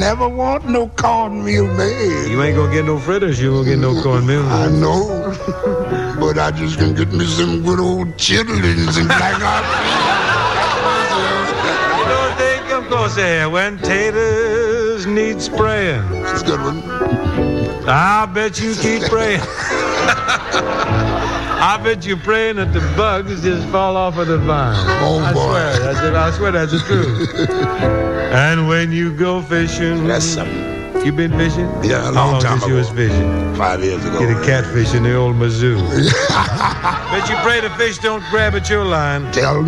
never want no cornmeal bed. You ain't gonna get no fritters, you won't get no cornmeal. I know, but I just can get me some good old chitlins and black-eyed peas. You know what they come close here when taters need spraying. It's a good one. I bet you keep praying. I bet you're praying that the bugs just fall off of the vine. Oh, boy. I swear that's the truth. And when you go fishing. That's something. You been fishing? Yeah, a How long long time since you ago. was fishing? 5 years ago. Get a catfish in the old Mizzou. Bet you pray the fish don't grab at your line. Tell